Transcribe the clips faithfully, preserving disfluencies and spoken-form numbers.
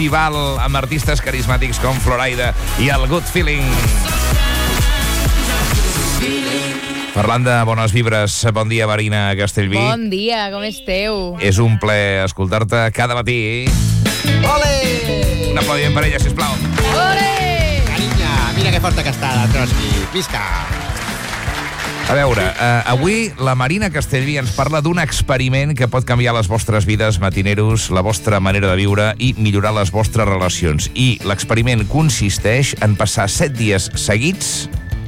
estival amb artistes carismàtics com Floraida i el Good Feeling. Parlant de bones vibres, bon dia, Marina Castellví. Bon dia, com esteu? És un plaer escoltar-te cada matí. Ole! Un aplaudiment per ella, sisplau. Ole! Carinya, mira que forta que està la Trotsky. Visca! A veure, eh, avui la Marina Castellví ens parla d'un experiment que pot canviar les vostres vides, matineros, la vostra manera de viure i millorar les vostres relacions. I l'experiment consisteix en passar set dies seguits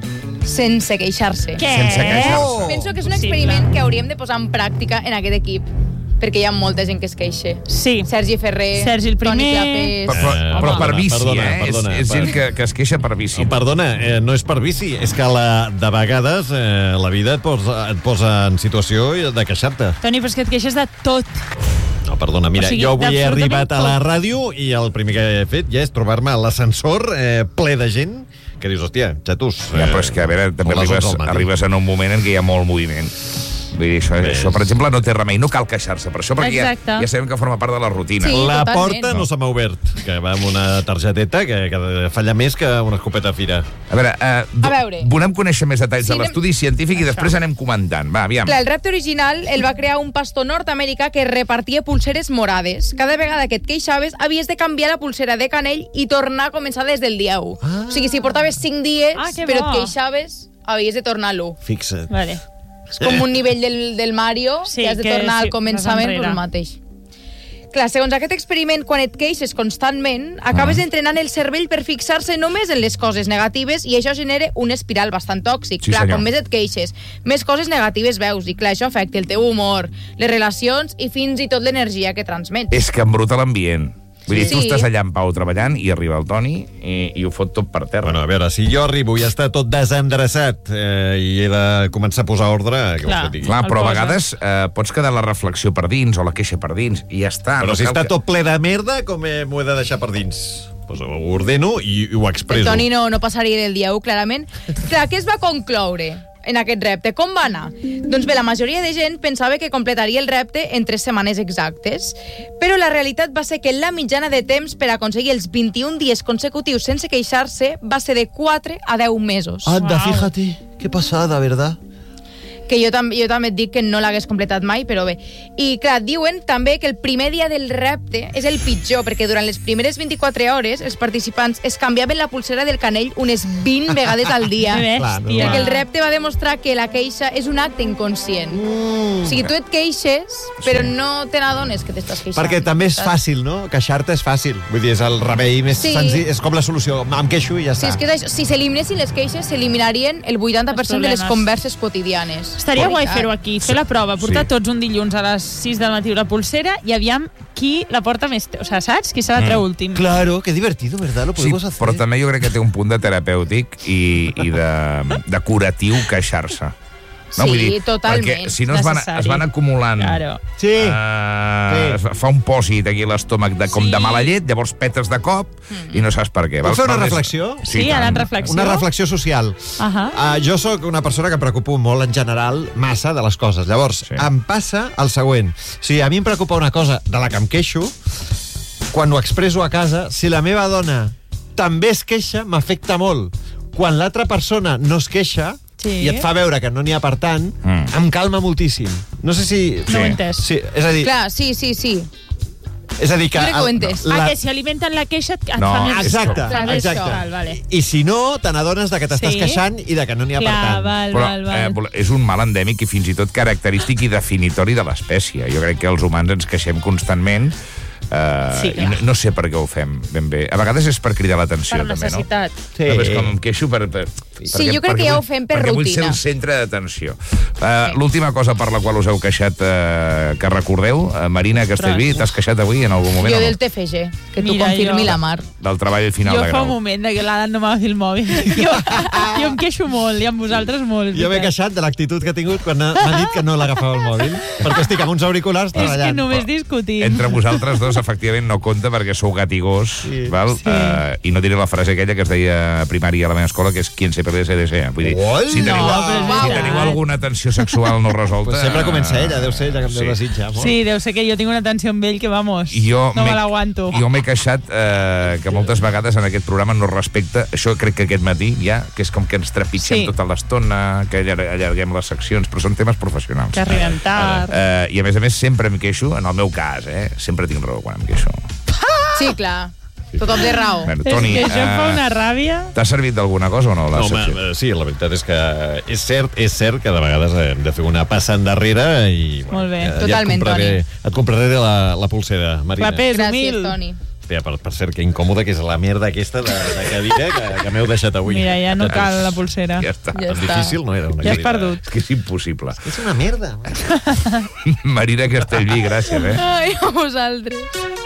sense queixar-se. Què? sense queixar-se. Penso que és un experiment que hauríem de posar en pràctica en aquest equip, perquè hi ha molta gent que es queixa. Sí. Sergi Ferrer, Sergi el primer. Toni Clapés... Però, però, Eh, però per perdona, bici, perdona, eh? perdona, és és per- gent que, que es queixa per bici. Oh, perdona, eh, no és per bici, és que la, de vegades eh, la vida et posa, et posa en situació de queixar-te. Toni, però és que et queixes de tot. No, perdona, mira, O sigui, jo avui he d'absolutament arribat a la tot. ràdio i el primer que he fet ja és trobar-me a l'ascensor eh, ple de gent que dius, hòstia, xatos. Ja, però és que, a veure, també a les arribes, onze del matí. arribes en un moment en què hi ha molt moviment. Vull dir, això, Bé, això, per exemple, no té remei, no cal queixar-se per això, perquè ja, Exacte. ja sabem que forma part de la rutina. Sí. La totalment. porta no se m'ha obert, que va amb una targeteta que, que falla més que una escopeta a fira. A veure, eh, A veure. volem conèixer més detalls Sí, de l'estudi científic i després anem comentant. Va, aviam. Clar, el repte original el va crear un pastor nord-americà que repartia pulseres morades. Cada vegada que et queixaves, havies de canviar la pulsera de canell i tornar a començar des del dia u. Ah. O sigui, si portaves cinc dies, Ah, que però bo. et queixaves, havies de tornar a l'u. Fixa't. Vale. És com un nivell del, del Mario, Sí, que has de que tornar sí, al començament, vas però el enrere. mateix. Clar, segons aquest experiment, quan et queixes constantment, acabes entrenant el cervell per fixar-se només en les coses negatives i això genera un espiral bastant tòxic. Sí, clar, senyor. com més et queixes, més coses negatives veus i clar, això afecta el teu humor, les relacions i fins i tot l'energia que transmets. És que embruta l'ambient. Vull dir, Sí. tu estàs allà en pau treballant i arriba el Toni i, i ho fot tot per terra. Bueno, a veure, si jo arribo i està tot desendreçat eh, i he de començar a posar ordre, què vols Clar. que et digui? Clar, el però a posa. vegades eh, pots quedar la reflexió per dins o la queixa per dins i ja està. Però no si cal està que- tot ple de merda, com eh, m'ho he de deixar per dins? Pues ho ordeno i, i ho El expresso. Toni no, no passaria del dia u, clarament. Clar, què es va concloure en aquest repte? Com va anar? Doncs bé, la majoria de gent pensava que completaria el repte en tres setmanes exactes, però la realitat va ser que la mitjana de temps per aconseguir els vint-i-un dies consecutius sense queixar-se va ser de quatre a deu mesos. Anda, Wow. fíjate, qué pasada, ¿verdad? Que jo, tam jo també et dic que no l'hagués completat mai, però bé. I clar, diuen també que el primer dia del repte és el pitjor, perquè durant les primeres vint-i-quatre hores els participants es canviaven la pulsera del canell unes vint vegades al dia. Que Clar, no, bèstia. Perquè el repte va demostrar que la queixa és un acte inconscient. Mm. O sigui, tu et queixes, però no te n'adones que t'estàs queixant. Perquè també és Saps? fàcil, no? Queixar-te és fàcil. Vull dir, és el remei més Sí. senzill, és com la solució. Em queixo i ja Sí, està. és que és això. Si s'eliminessin les queixes, s'eliminarien el vuitanta per cent de les problemes. converses quotidianes. Estaria És guai veritat. fer-ho aquí, fer la prova, portar Sí. tots un dilluns a les sis del matí la pulsera i aviam qui la porta més... O sigui, saps? Qui se la treu últim. Claro, qué divertido, ¿verdad? Lo Sí, podemos hacer. però també jo crec que té un punt de terapèutic i, i de, de curatiu queixar-se. No, Sí, vull dir, totalment. Perquè si no es van, Necessari. es van acumulant... Claro. Sí. Eh, Sí. es fa- fa un pòsit aquí a l'estómac de, com Sí. de mala llet, llavors petes de cop i no saps per què. Puc Val? fer una Val més- reflexió? Sí, tant. ara en reflexió. Una reflexió social. Ahà. Uh, jo sóc una persona que em preocupo molt en general massa de les coses. Llavors, Sí. sí. em passa el següent. Si a mi em preocupa una cosa de la que em queixo, quan ho expresso a casa, si la meva dona també es queixa, m'afecta molt. Quan l'altra persona no es queixa Sí. i et fa veure que no n'hi ha per tant, Mm. em calma moltíssim. No sé si... No ho he entès. Sí, és a dir, Clar, sí, sí, sí. és a dir que... Jo crec que ho he entès. Ah, que si alimenten la queixa et et No, fa més... Exacte, Clar, és exacte. això. Val, vale. I si no, te n'adones de que t'estàs Sí. queixant i de que no n'hi ha per Clar, tant. val, Però val, val. eh, vol- és un mal endèmic i fins i tot característic i definitori de l'espècie. Jo crec que els humans ens queixem constantment eh, Sí, i clar. no, no sé per què ho fem ben bé. A vegades és per cridar l'atenció, Per també, no? necessitat. Sí. No, és com em queixo per... per Sí, jo crec que ja ho fem per perquè vull ser rutina. el centre d'atenció. Uh, L'última cosa per la qual us heu queixat uh, que recordeu, uh, Marina Castellví, Ostres. t'has queixat avui en algun moment? Jo o no? del T F G, que tu Mira, confirmi jo- la Mar. Del treball final Jo de fa grau. un moment de que l'Alan no m'agafi el mòbil. Jo, jo em queixo molt, i amb vosaltres molt. Jo m'he queixat de l'actitud que ha tingut quan m'ha dit que no l'agafava el mòbil, perquè estic amb uns auriculars És que treballant. només discutim. Entre vosaltres dos, efectivament, no compta perquè sou gat i gos, Sí. val? Sí. Uh, i no diré la frase aquella que es deia a primària a la meva escola, que és quien se pierde se desea. Vull dir, Hola! si teniu, No, però és si veritat. teniu alguna tensió sexual no resolta... Pues sempre comença ella, deu ser ella que em sí. deu desitjar molt. Sí, deu ser que jo tinc una tensió amb ell que, vamos, Jo no m'he- me l'aguanto. Jo m'he queixat eh, que moltes vegades en aquest programa no respecta, això crec que aquest matí ja, que és com que ens trepitgem Sí. tota l'estona, que allar- allarguem les seccions, però són temes professionals. Que arribem tard. Eh, I a més a més sempre em queixo, en el meu cas, eh? Sempre tinc raó quan em queixo. Sí, clar. Tothom té raó. Bueno, És Toni, que això em fa eh, una ràbia. t'ha servit d'alguna cosa o no? La No, home, secció? eh, sí, la veritat és que és cert, és cert que de vegades hem de fer una passa endarrere i... Molt bé. ja, Totalment, ja et compraré, et compraré la, la pulsera, Marina. Clapés, Gràcies, humil. Toni. Hòstia, per, per cert, que incòmode que és la merda aquesta de, de cadira que, que m'heu deixat avui. Mira, ja no cal la pulsera. Ja està. Ja Tan està. difícil no era una Ja has cadira. perdut. És que és impossible. És una merda. Marina Castellví, gràcies, eh? Ai, a vosaltres.